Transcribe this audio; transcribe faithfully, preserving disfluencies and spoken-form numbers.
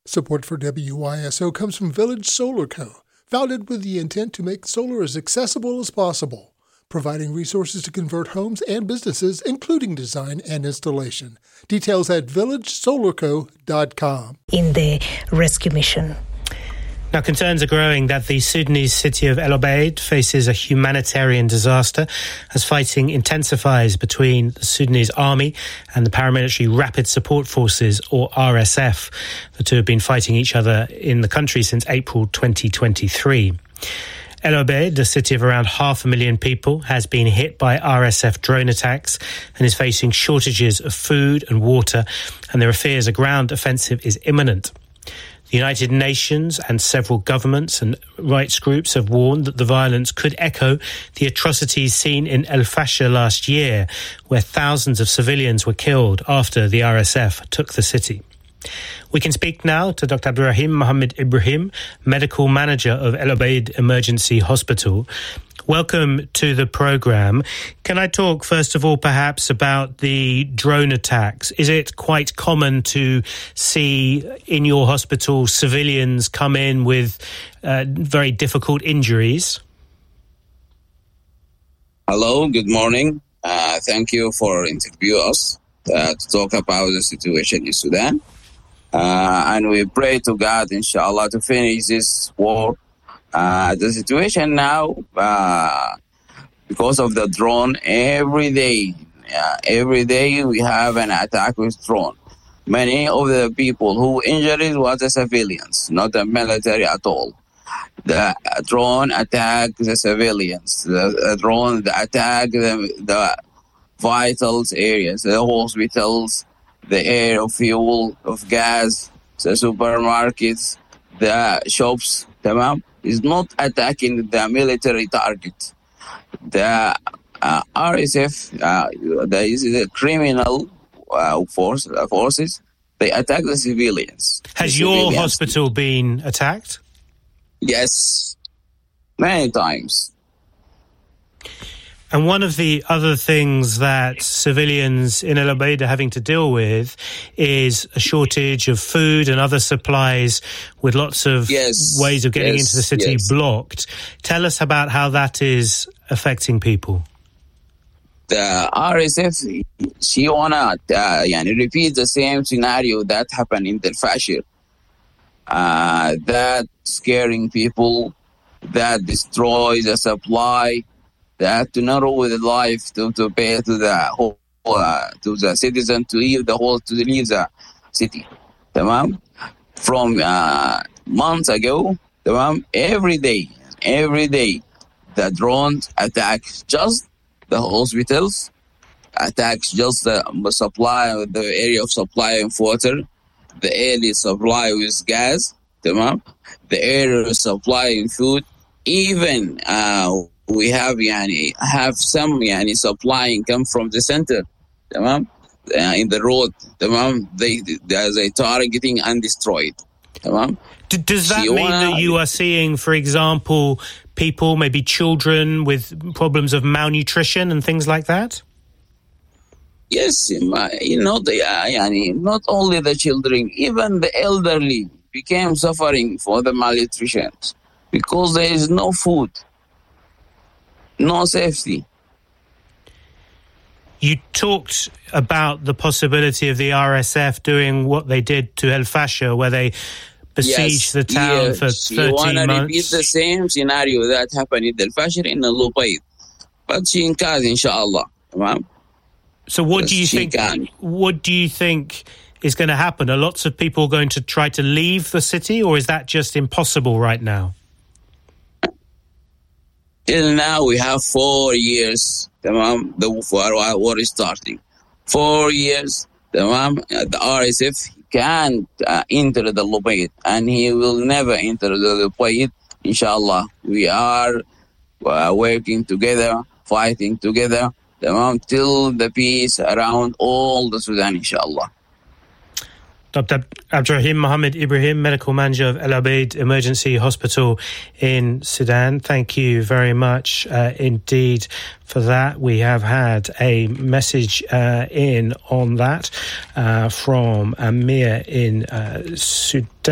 Support for W Y S O comes from Village Solar Co., founded with the intent to make solar as accessible as possible, providing resources to convert homes and businesses, including design and installation. Details at village solar co dot com. In the rescue mission. Now, concerns are growing that the Sudanese city of El Obeid faces a humanitarian disaster as fighting intensifies between the Sudanese army and the paramilitary Rapid Support Forces, or R S F. The two have been fighting each other in the country since April twenty twenty-three. El Obeid, a city of around half a million people, has been hit by R S F drone attacks and is facing shortages of food and water, and there are fears a ground offensive is imminent. The United Nations and several governments and rights groups have warned that the violence could echo the atrocities seen in El Fasher last year, where thousands of civilians were killed after the R S F took the city. We can speak now to Doctor Abdurrahim Mohammed Ibrahim, Medical Manager of El Obeid Emergency Hospital. Welcome to the programme. Can I talk, first of all, perhaps about the drone attacks? Is it quite common to see in your hospital civilians come in with uh, very difficult injuries? Hello, good morning. Uh, thank you for interviewing us uh, to talk about the situation in Sudan. Uh, and we pray to God, inshallah, to finish this war. Uh, the situation now, uh, because of the drone, every day, uh, every day we have an attack with drone. Many of the people who injured was the civilians, not the military at all. The drone attacked the civilians. The, the drone attacked the, the vitals areas, the hospitals, the air of fuel, of gas, the supermarkets, the shops, tamam, is not attacking the military target. The uh, R S F, uh, there is the criminal uh, force, uh, forces, they attack the civilians. Has the your civilians. hospital been attacked? Yes, many times. And one of the other things that civilians in El Obeid are having to deal with is a shortage of food and other supplies, with lots of yes, ways of getting yes, into the city yes. blocked. Tell us about how that is affecting people. The R S F, she wanna uh, yani repeat the same scenario that happened in Al Fasher. Uh, that scaring people, that destroys the supply, that to not with life to, to pay to the whole uh, to the citizen to leave the whole to leave the city. Tamam? From uh, months ago, tamam, every day, every day, the drones attack just the hospitals, attacks just the supply, the area of supply of water, the area supply with gas, tamam, the area of supply in food, even uh, we have yani, have some yani, supplying come from the center, tamam, uh, in the road, tamam, they, they, they targeting and destroyed, tamam. D- does that She mean wanna, that you are seeing, for example, people, maybe children with problems of malnutrition and things like that? Yes, you know, the, uh, yani, not only the children, even the elderly became suffering for the malnutrition because there is no food, no safety. You talked about the possibility of the R S F doing what they did to El Fasher, where they besieged yes, the town yes. for thirteen you wanna months. Repeat the same scenario that happened in El Fasher in El Obeid, but she in Kaz, inshallah. Right? So what yes, do you think? Can. What do you think is going to happen? Are lots of people going to try to leave the city, or is that just impossible right now? Till now, we have four years. Tamam, the war is starting. Four years. Tamam, the R S F can't uh, enter the Obeid, and he will never enter the Obeid. Inshallah, we are uh, working together, fighting together. Tamam, till the peace around all the Sudan. Inshallah. Doctor Abdurrahim Mohammed Ibrahim, Medical Manager of El Obeid Emergency Hospital in Sudan. Thank you very much uh, indeed for that. We have had a message uh, in on that uh, from Amir in uh, Sudan.